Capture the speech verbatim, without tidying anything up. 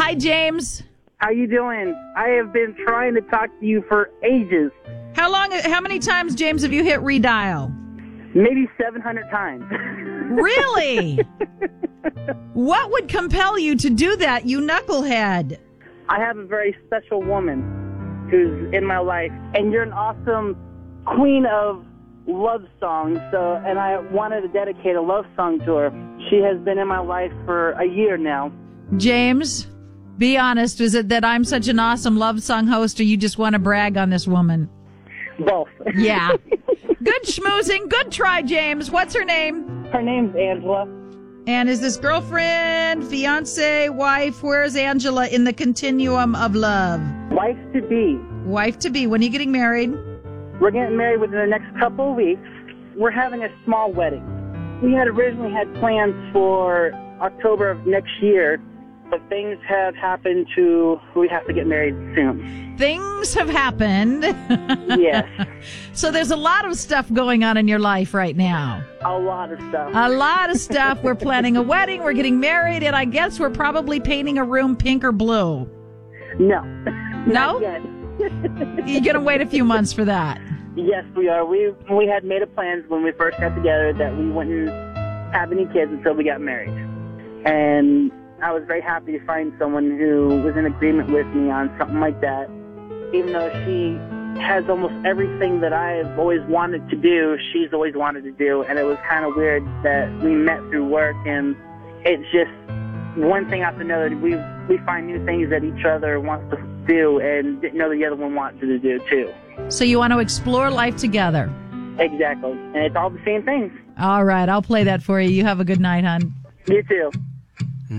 Hi, James. How you doing? I have been trying to talk to you for ages. How long? How many times, James, have you hit redial? Maybe seven hundred times. Really? What would compel you to do that, you knucklehead? I have a very special woman who's in my life, and you're an awesome queen of love songs. So, and I wanted to dedicate a love song to her. She has been in my life for a year now. James, be honest. Is it that I'm such an awesome love song host, or you just want to brag on this woman? Both. Yeah. Good schmoozing. Good try, James. What's her name? Her name's Angela. And is this girlfriend, fiance, wife? Where's Angela in the continuum of love? Wife to be. Wife to be. When are you getting married? We're getting married within the next couple of weeks. We're having a small wedding. We had originally had plans for October of next year, but things have happened to, we have to get married soon. Things have happened. Yes. So there's a lot of stuff going on in your life right now. A lot of stuff. A lot of stuff. We're planning a wedding, we're getting married, and I guess we're probably painting a room pink or blue. No. No? Not yet. You're going to wait a few months for that. Yes, we are. We we had made a plan when we first got together that we wouldn't have any kids until we got married. And I was very happy to find someone who was in agreement with me on something like that. Even though she has almost everything that I've always wanted to do, she's always wanted to do. And it was kind of weird that we met through work, and it's just one thing after another. We we find new things that each other wants to do and didn't know the other one wanted to do too. So you want to explore life together. Exactly. And it's all the same things. All right, I'll play that for you. You have a good night, hon. You too.